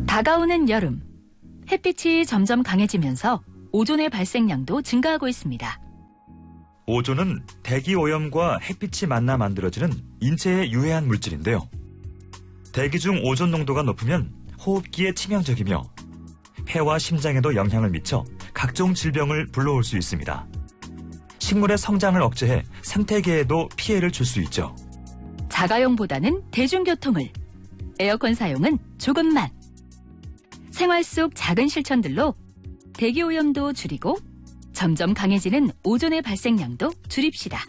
다가오는 여름, 햇빛이 점점 강해지면서 오존의 발생량도 증가하고 있습니다. 오존은 대기 오염과 햇빛이 만나 만들어지는 인체에 유해한 물질인데요. 대기 중 오존 농도가 높으면 호흡기에 치명적이며 폐와 심장에도 영향을 미쳐 각종 질병을 불러올 수 있습니다. 식물의 성장을 억제해 생태계에도 피해를 줄 수 있죠. 자가용보다는 대중교통을, 에어컨 사용은 조금만. 생활 속 작은 실천들로 대기오염도 줄이고 점점 강해지는 오존의 발생량도 줄입시다.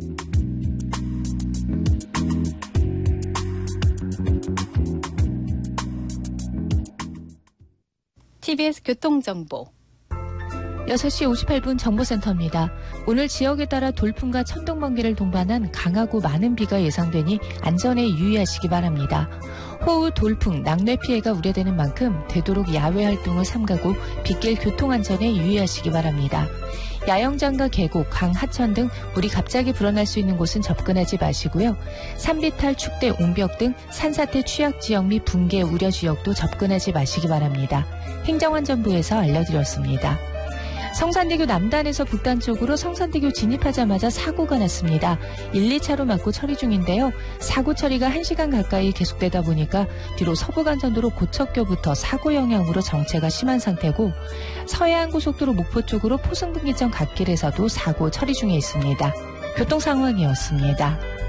TBS 교통정보 6시 58분 정보센터입니다. 오늘 지역에 따라 돌풍과 천둥, 번개를 동반한 강하고 많은 비가 예상되니 안전에 유의하시기 바랍니다. 호우, 돌풍, 낙뢰 피해가 우려되는 만큼 되도록 야외 활동을 삼가고 빗길 교통안전에 유의하시기 바랍니다. 야영장과 계곡, 강, 하천 등 물이 갑자기 불어날 수 있는 곳은 접근하지 마시고요. 산비탈, 축대, 옹벽 등 산사태 취약 지역 및 붕괴 우려 지역도 접근하지 마시기 바랍니다. 행정안전부에서 알려드렸습니다. 성산대교 남단에서 북단 쪽으로 성산대교 진입하자마자 사고가 났습니다. 1, 2차로 막고 처리 중인데요. 사고 처리가 1시간 가까이 계속되다 보니까 뒤로 서부간선도로 고척교부터 사고 영향으로 정체가 심한 상태고, 서해안고속도로 목포 쪽으로 포승분기점 갓길에서도 사고 처리 중에 있습니다. 교통 상황이었습니다.